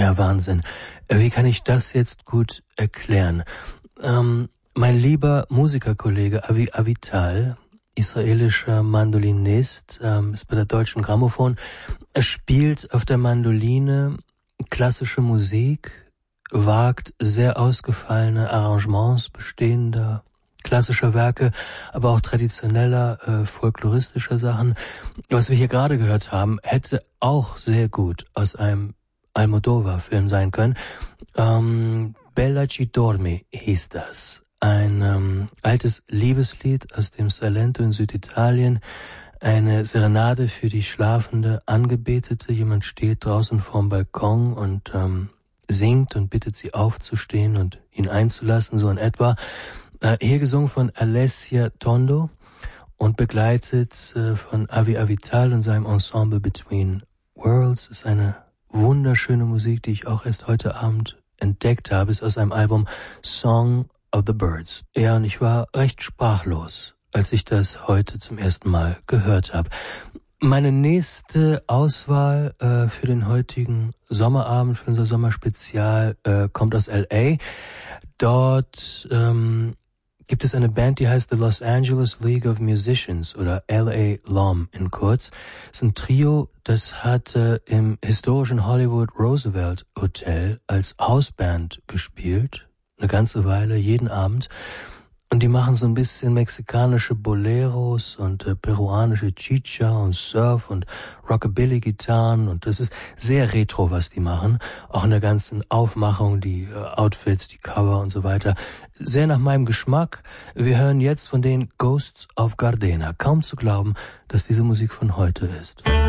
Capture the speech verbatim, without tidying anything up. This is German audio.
Ja, Wahnsinn. Wie kann ich das jetzt gut erklären? Ähm, mein lieber Musikerkollege Avi Avital, israelischer Mandolinist, ähm, ist bei der Deutschen Grammophon. Er spielt auf der Mandoline klassische Musik, wagt sehr ausgefallene Arrangements bestehender klassischer Werke, aber auch traditioneller, äh, folkloristischer Sachen. Was wir hier gerade gehört haben, hätte auch sehr gut aus einem Almodovar-Film sein können. Ähm, Bella ci dormi hieß das. Ein ähm, altes Liebeslied aus dem Salento in Süditalien. Eine Serenade für die schlafende Angebetete. Jemand steht draußen vorm Balkon und ähm, singt und bittet sie aufzustehen und ihn einzulassen, so in etwa. Äh, hier gesungen von Alessia Tondo und begleitet äh, von Avi Avital und seinem Ensemble Between Worlds. Ist eine wunderschöne Musik, die ich auch erst heute Abend entdeckt habe. Ist aus einem Album Song of the Birds. Ja, und ich war recht sprachlos, als ich das heute zum ersten Mal gehört habe. Meine nächste Auswahl äh, für den heutigen Sommerabend, für unser Sommerspezial, äh, kommt aus L A. Dort ähm, gibt es eine Band, die heißt The Los Angeles League of Musicians oder L A L O M in kurz. Es ist ein Trio, das hatte im historischen Hollywood Roosevelt Hotel als Hausband gespielt, eine ganze Weile, jeden Abend. Und die machen so ein bisschen mexikanische Boleros und äh, peruanische Chicha und Surf und Rockabilly-Gitarren. Und das ist sehr retro, was die machen. Auch in der ganzen Aufmachung, die äh, Outfits, die Cover und so weiter. Sehr nach meinem Geschmack. Wir hören jetzt von den Ghosts of Gardena. Kaum zu glauben, dass diese Musik von heute ist.